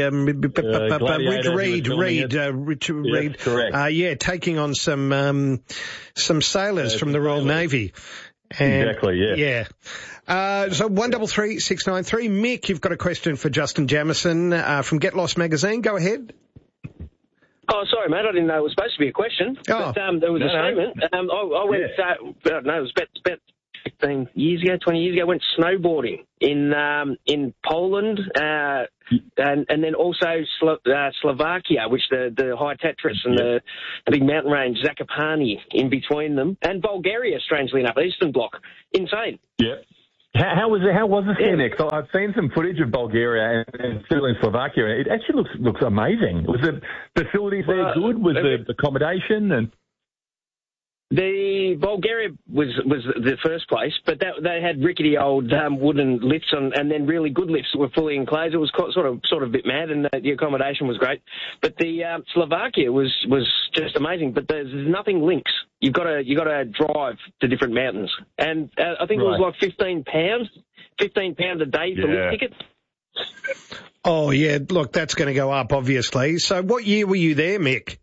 Reed, Reed, uh, Richard Reed. Yes, correct. Uh, yeah, taking on some, um, some sailors uh, from the Royal Navy. And, exactly, yeah. Yeah. Uh, so one double three six nine three. Mick, you've got a question for Justin Jamieson, uh, from Get Lost magazine. Go ahead. Oh, sorry, mate. I didn't know it was supposed to be a question. Oh. But um, there was no, a statement. No. Um, I, I went, yeah. uh, I don't know, it was about, about fifteen years ago, twenty years ago, I went snowboarding in um, in Poland uh, and, and then also Slo- uh, Slovakia, which the, the high Tatras and yeah. the, the big mountain range, Zakopane, in between them, and Bulgaria, strangely enough, Eastern Bloc. Insane. Yeah. How, how was it? How was the scenic? So I've seen some footage of Bulgaria and, and still in Slovakia. It actually looks looks amazing. Was the facilities there well, good? Was the accommodation and? The Bulgaria was was the first place, but that, they had rickety old um, wooden lifts on, and then really good lifts that were fully enclosed. It was quite, sort of sort of a bit mad, and the, the accommodation was great. But the um, Slovakia was, was just amazing. But there's nothing links. You've got to you got to drive to different mountains, and uh, I think right. it was like fifteen pounds, fifteen pounds a day for yeah. lift tickets. Oh yeah, look, that's going to go up obviously. So what year were you there, Mick?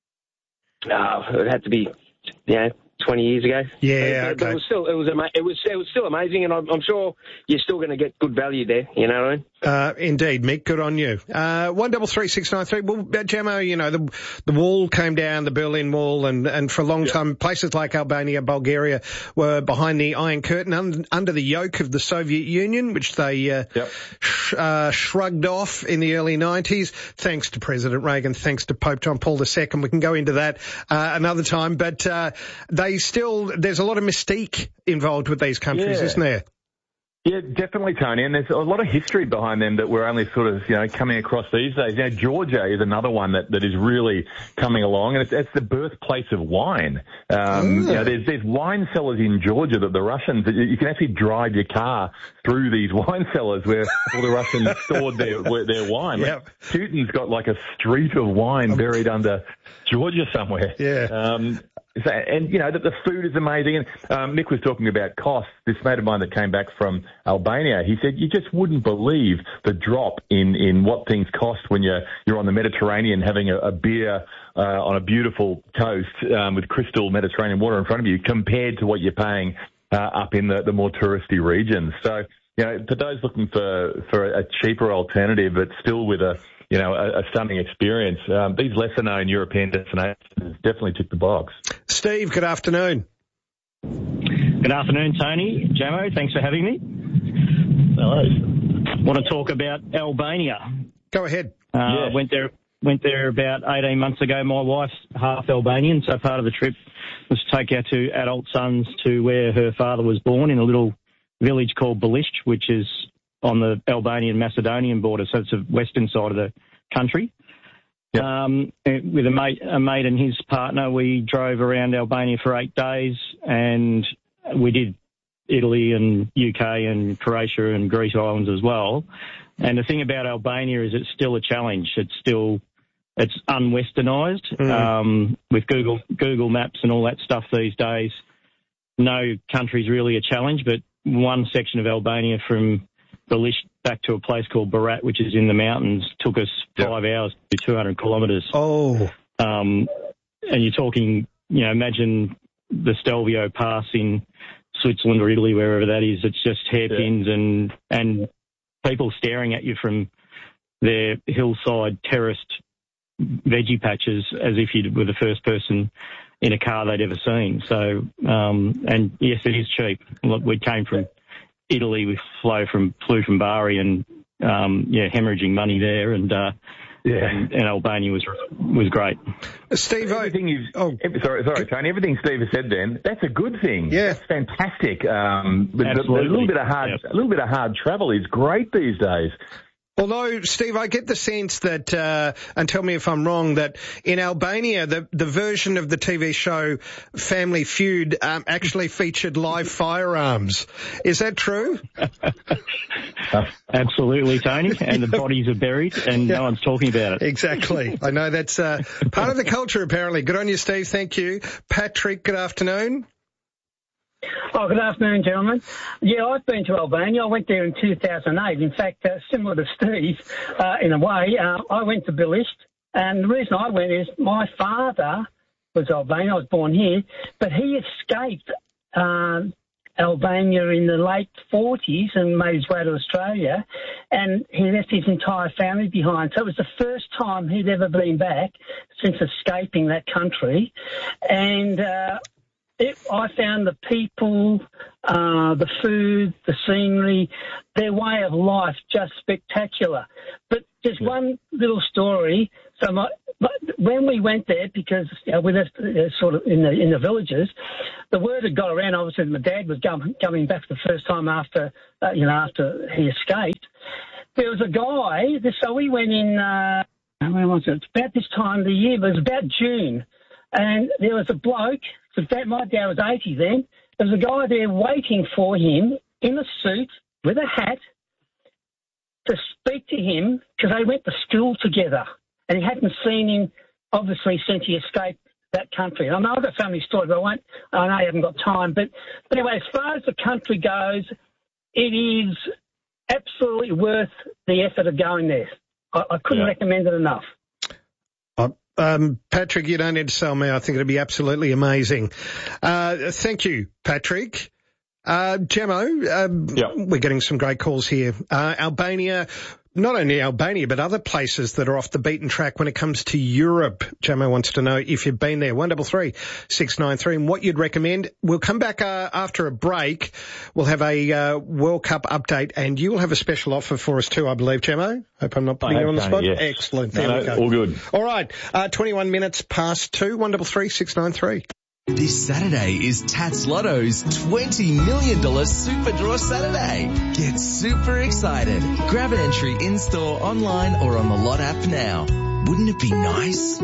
Oh, it had to be. Yeah, twenty years ago. Yeah, but, okay. but it was still it was ama- it was it was still amazing, and I'm, I'm sure you're still going to get good value there. You know what I mean? Uh, indeed, Mick. Good on you. Uh, one double three six nine three. Well, Jamo, you know the the wall came down, the Berlin Wall, and and for a long yep. time, places like Albania, Bulgaria were behind the Iron Curtain, un- under the yoke of the Soviet Union, which they uh, yep. sh- uh, shrugged off in the early nineties. Thanks to President Reagan, thanks to Pope John Paul the Second. We can go into that uh, another time, but uh, they still there's a lot of mystique involved with these countries, yeah. isn't there? Yeah, definitely, Tony. And there's a lot of history behind them that we're only sort of, you know, coming across these days. You know, Georgia is another one that, that is really coming along, and it's, it's the birthplace of wine. Um, you know, there's, there's wine cellars in Georgia that the Russians, you can actually drive your car through these wine cellars where all the Russians stored their their wine. Yep. Like, Putin's got like a street of wine buried under Georgia somewhere. Yeah. Um, So, and, you know, that the food is amazing. And um, Nick was talking about costs. This mate of mine that came back from Albania, he said you just wouldn't believe the drop in, in what things cost when you're, you're on the Mediterranean having a, a beer uh, on a beautiful coast um, with crystal Mediterranean water in front of you compared to what you're paying uh, up in the, the more touristy regions. So, you know, for those looking for, for a cheaper alternative but still with a you know, a, a stunning experience. Um, these lesser-known European destinations definitely tick the box. Steve, good afternoon. Good afternoon, Tony. Jamo, thanks for having me. Hello. I want to talk about Albania. Go ahead. Uh, yeah. Went there went there about eighteen months ago. My wife's half Albanian, so part of the trip was to take our two adult sons to where her father was born, in a little village called Balish, which is on the Albanian-Macedonian border, so it's the western side of the country. Yep. Um, with a mate, a mate and his partner, we drove around Albania for eight days, and we did Italy and U K and Croatia and Greece islands as well. And the thing about Albania is it's still a challenge. It's still it's unwesternised. Mm. Um, with Google Google Maps and all that stuff these days, no country's really a challenge, but one section of Albania from Balish back to a place called Berat, which is in the mountains, took us five yep. hours to two hundred kilometres. Oh. Um, and you're talking, you know, imagine the Stelvio Pass in Switzerland or Italy, wherever that is. It's just hairpins yeah. and, and people staring at you from their hillside terraced veggie patches as if you were the first person in a car they'd ever seen. So, um, and yes, it is cheap. Look, we came from Italy, we flew from flew from Bari, and um, yeah, hemorrhaging money there, and uh, yeah. and, and Albania was was great. Steve, everything you've, oh, sorry, sorry, Tony. Everything Steve has said then, that's a good thing. Yeah, that's fantastic. Um, but Absolutely. a little bit of hard, yep. a little bit of hard travel is great these days. Although, Steve, I get the sense that, uh, and tell me if I'm wrong, that in Albania, the, the version of the T V show Family Feud um, actually featured live firearms. Is that true? Absolutely, Tony. And the bodies are buried and yeah. no one's talking about it. Exactly. I know that's uh, part of the culture, apparently. Good on you, Steve. Thank you. Patrick, good afternoon. Oh, good afternoon, gentlemen. Yeah, I've been to Albania. I went there in two thousand eight. In fact, uh, similar to Steve, uh, in a way, uh, I went to Bilisht, and the reason I went is my father was Albanian. I was born here, but he escaped uh, Albania in the late forties and made his way to Australia, and he left his entire family behind. So it was the first time he'd ever been back since escaping that country, and uh, It, I found the people, uh, the food, the scenery, their way of life just spectacular. But just yeah. one little story. So my, my, when we went there, because you know, we lived uh, sort of in the in the villages, the word had got around. Obviously, my dad was going, coming back for the first time after uh, you know after he escaped. There was a guy. So we went in. Uh, when was it? About this time of the year. But it was about June. And there was a bloke, my dad was eighty then, there was a guy there waiting for him in a suit with a hat to speak to him because they went to school together. And he hadn't seen him, obviously, since he escaped that country. And I know I've got a family story, but I won't, I know you haven't got time. But, but anyway, as far as the country goes, it is absolutely worth the effort of going there. I, I couldn't yeah. recommend it enough. Um, Patrick, you don't need to sell me. I think it'd be absolutely amazing. Uh, thank you, Patrick. Uh, Gemmo, um, yeah. we're getting some great calls here. Uh, Albania, not only Albania, but other places that are off the beaten track when it comes to Europe. Gemmo wants to know if you've been there. one double three six nine three and what you'd recommend. We'll come back uh, after a break. We'll have a uh, World Cup update, and you will have a special offer for us too, I believe, Gemmo. Hope I'm not putting you on the spot. Yes. Excellent. There no, we go. All good. All right. Uh, twenty-one minutes past two. one double three six nine three. This Saturday is Tats Lotto's twenty million dollars Super Draw Saturday. Get super excited. Grab an entry in-store, online or on the Lot app now. Wouldn't it be nice?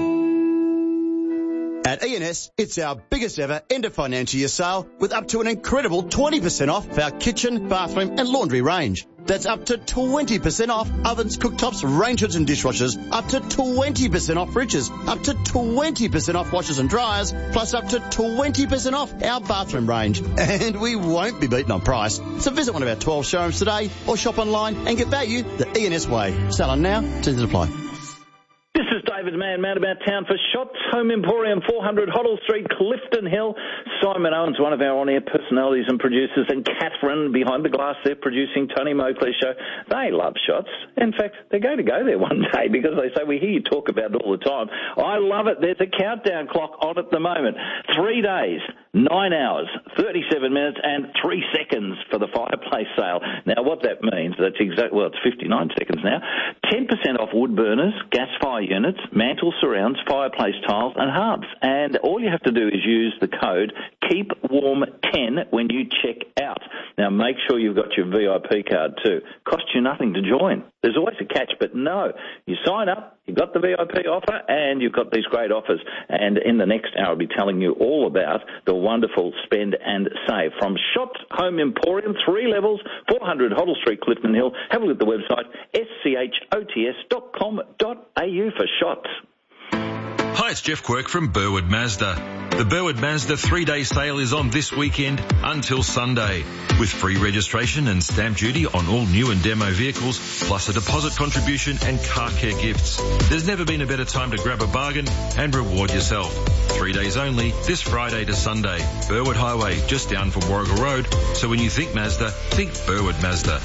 At E and S, it's our biggest ever end of financial year sale with up to an incredible twenty percent off our kitchen, bathroom and laundry range. That's up to twenty percent off ovens, cooktops, range hoods and dishwashers, up to twenty percent off fridges, up to twenty percent off washers and dryers, plus up to twenty percent off our bathroom range. And we won't be beaten on price. So visit one of our twelve showrooms today or shop online and get value the E and S way. Sell on now, terms apply. This is David Mann, man about town for Shots Home Emporium, four hundred Hoddle Street, Clifton Hill. Simon Owens, one of our on-air personalities and producers, and Catherine behind the glass there producing Tony Moakley's show. They love Shots. In fact, they're going to go there one day because they say, we hear you talk about it all the time. I love it. There's a countdown clock on at the moment. Three days, nine hours, thirty-seven minutes and three seconds for the fireplace sale. Now, what that means, that's exactly, well, it's fifty-nine seconds now. ten percent off wood burners, gas fire units, mantle surrounds, fireplace tiles and hubs. And all you have to do is use the code keep warm ten when you check out. Now, make sure you've got your V I P card too. Costs you nothing to join. There's always a catch, but no. You sign up, you've got the V I P offer, and you've got these great offers. And in the next hour, I'll be telling you all about the wonderful spend and save. From Shots Home Emporium, three levels, four hundred Hoddle Street, Clifton Hill. Have a look at the website, s c h o t s dot com dot a u for Shots. Hi, it's Jeff Quirk from Burwood Mazda. The Burwood Mazda three-day sale is on this weekend until Sunday, with free registration and stamp duty on all new and demo vehicles, plus a deposit contribution and car care gifts. There's never been a better time to grab a bargain and reward yourself. Three days only, this Friday to Sunday. Burwood Highway, just down from Warrigal Road. So when you think Mazda, think Burwood Mazda.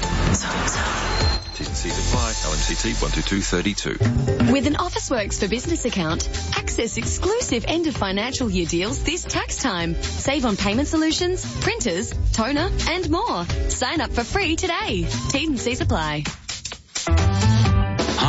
T's and C's apply. L M C T one two two three two. With an Officeworks for Business account, access exclusive end of financial year deals this tax time. Save on payment solutions, printers, toner, and more. Sign up for free today. T's and C's apply.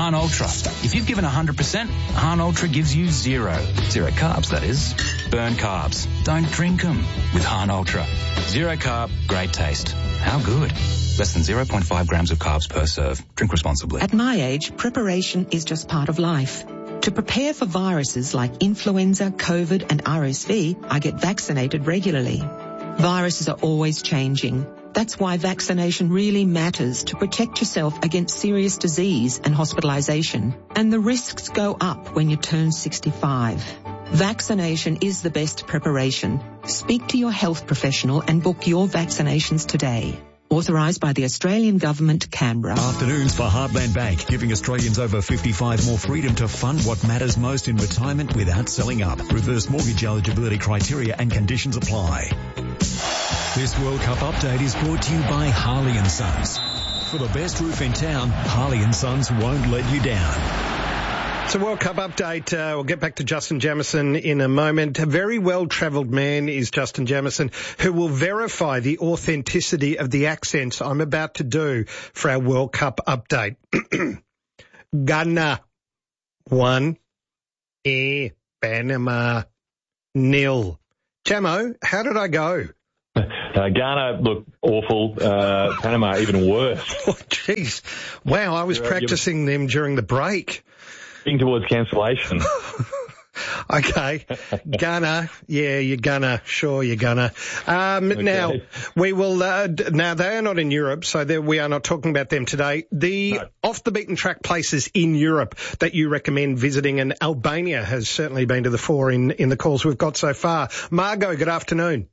Hahn Ultra. If you've given one hundred percent, Hahn Ultra gives you zero. Zero carbs, that is. Burn carbs. Don't drink them with Hahn Ultra. Zero carb, great taste. How good? Less than zero point five grams of carbs per serve. Drink responsibly. At my age, preparation is just part of life. To prepare for viruses like influenza, COVID and R S V, I get vaccinated regularly. Viruses are always changing. That's why vaccination really matters to protect yourself against serious disease and hospitalisation. And the risks go up when you turn sixty-five. Vaccination is the best preparation. Speak to your health professional and book your vaccinations today. Authorised by the Australian Government, Canberra. Afternoons for Heartland Bank, giving Australians over fifty-five more freedom to fund what matters most in retirement without selling up. Reverse mortgage eligibility criteria and conditions apply. This World Cup update is brought to you by Harley and Sons. For the best roof in town, Harley and Sons won't let you down. It's a World Cup update. Uh, we'll get back to Justin Jamieson in a moment. A very well-travelled man is Justin Jamieson, who will verify the authenticity of the accents I'm about to do for our World Cup update. Ghana, one. Air, Panama, nil. Jamo, how did I go? Uh, Ghana looked awful. Uh, Panama even worse. Oh, jeez. Wow, I was you're, practicing you're... them during the break. Towards cancellation. Okay. Gunner. Yeah, you're gonna. Sure, you're gonna. Um, okay. Now, we will, uh, d- now they are not in Europe, so we are not talking about them today. The no. off the beaten track places in Europe that you recommend visiting, and Albania has certainly been to the fore in, in the calls we've got so far. Margot, good afternoon.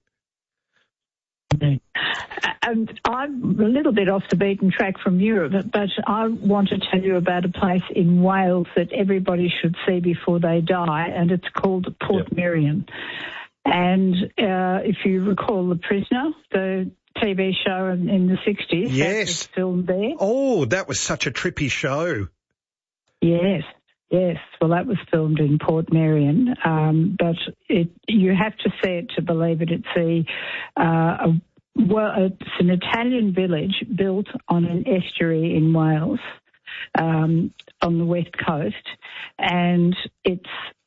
And I'm a little bit off the beaten track from Europe, but I want to tell you about a place in Wales that everybody should see before they die, and it's called Port yep. Merion. And uh, if you recall The Prisoner, the T V show in, in the sixties, yes, that was filmed there. Oh, that was such a trippy show. Yes. Yes, well, that was filmed in Port Merion, um, but it, you have to see it to believe it. It's a, uh, a well, it's an Italian village built on an estuary in Wales, um, on the west coast, and it's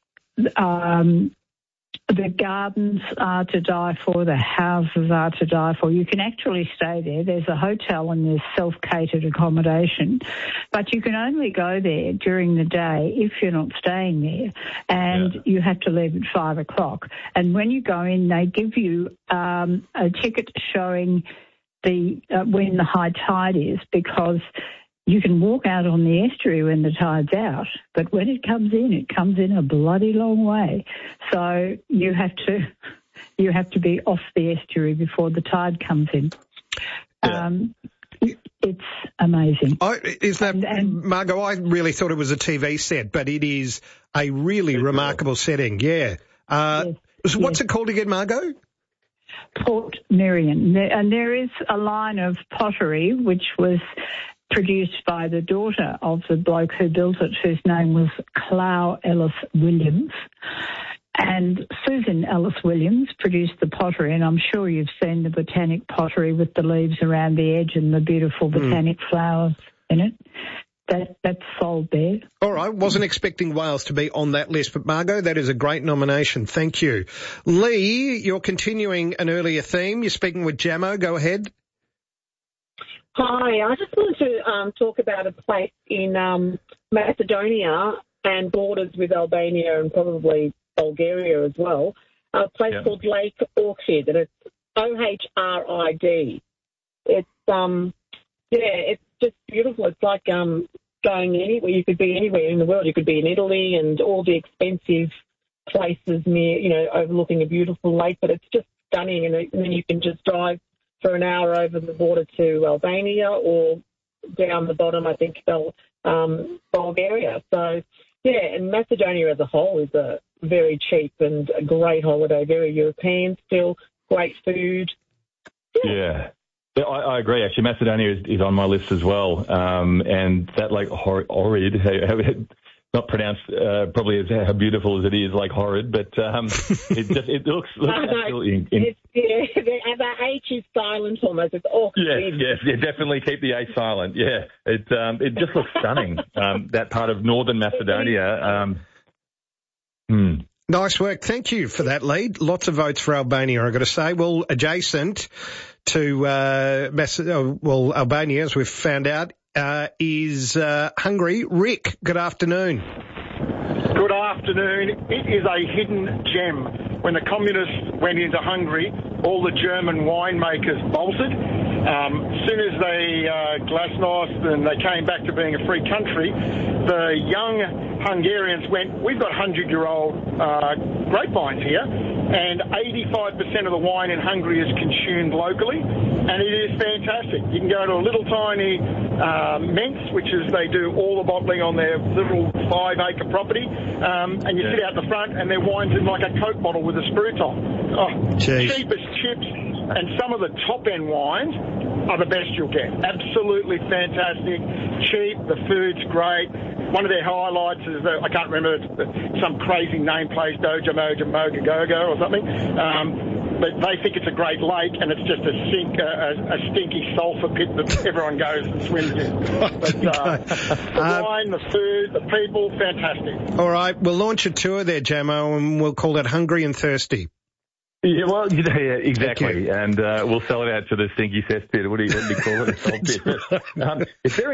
um, the gardens are to die for, the houses are to die for. You can actually stay there. There's a hotel and there's self-catered accommodation, but you can only go there during the day if you're not staying there, and yeah. you have to leave at five o'clock. And when you go in, they give you um, a ticket showing the uh, when the high tide is, because you can walk out on the estuary when the tide's out, but when it comes in, it comes in a bloody long way. So you have to you have to be off the estuary before the tide comes in. Yeah. Um, it's amazing. I, is that, and, and, Margot, I really thought it was a T V set, but it is a really remarkable cool. setting, yeah. Uh, yes, so what's yes. it called again, Margot? Port Merion. And there is a line of pottery which was produced by the daughter of the bloke who built it, whose name was Clow Ellis Williams. And Susan Ellis Williams produced the pottery, and I'm sure you've seen the botanic pottery with the leaves around the edge and the beautiful botanic mm. flowers in it. That, that's sold there. All right. Wasn't expecting Wales to be on that list, but Margot, that is a great nomination. Thank you. Lee, you're continuing an earlier theme. You're speaking with Jamo. Go ahead. Hi, I just wanted to um, talk about a place in um, Macedonia and borders with Albania and probably Bulgaria as well, a place yeah. called Lake Orchid, and it's O H R I D. It's, um, yeah, it's just beautiful. It's like um, going anywhere. You could be anywhere in the world. You could be in Italy and all the expensive places near, you know, overlooking a beautiful lake, but it's just stunning, and, and then you can just drive for an hour over the border to Albania or down the bottom, I think, um, Bulgaria. So, yeah, and Macedonia as a whole is a very cheap and a great holiday, very European still, great food. Yeah. yeah. yeah I, I agree, actually. Macedonia is, is on my list as well. Um, and that Lake Ohrid, not pronounced uh, probably as how beautiful as it is, like horrid, but um, it just it looks, looks no, no, absolutely. In, in, it's, yeah, the, the H is silent almost. It's awkward. Yes, yes, yeah, definitely keep the H silent. Yeah, it um, it just looks stunning. Um, that part of northern Macedonia. Um, hmm. Nice work. Thank you for that lead. Lots of votes for Albania, I've got to say. Well, adjacent to uh, Macedonia, well, Albania, as we've found out, uh, is uh, Hungary. Rick, good afternoon. Good afternoon. It is a hidden gem. When the communists went into Hungary, all the German winemakers bolted. Um, as soon as they uh, glasnost and they came back to being a free country, the young Hungarians went, we've got hundred-year-old uh, grapevines here, and eighty-five percent of the wine in Hungary is consumed locally, and it is fantastic. You can go to a little tiny uh, Mentz, which is they do all the bottling on their little five-acre property, um, and you yeah. sit out the front, and their wine's in like a Coke bottle with a sprue top. Oh, cheap as chips. And some of the top-end wines are the best you'll get. Absolutely fantastic, cheap, the food's great. One of their highlights is, the, I can't remember, some crazy name place, Doja Moja Moga Gogo or something. Um, but they think it's a great lake, and it's just a, sink, a, a stinky sulphur pit that everyone goes and swims in. But uh, the uh, wine, the food, the people, fantastic. All right, we'll launch a tour there, Jamo, and we'll call it Hungry and Thirsty. Yeah, well, you know, yeah, exactly. And uh, we'll sell it out to the stinky cesspit. What do you, what do you call it? A salt pit. Um, it's very